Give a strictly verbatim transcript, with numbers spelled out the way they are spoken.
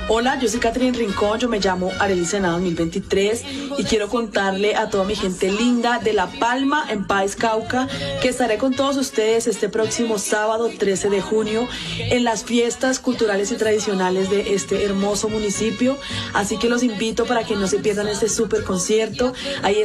Hola, yo soy Catherine Rincón, yo me llamo Arely Senado dos mil veintitrés y quiero contarle a toda mi gente linda de La Palma, en Páez, Cauca, que estaré con todos ustedes este próximo sábado trece de junio en las fiestas culturales y tradicionales de este hermoso municipio. Así que los invito para que no se pierdan este súper concierto. Ahí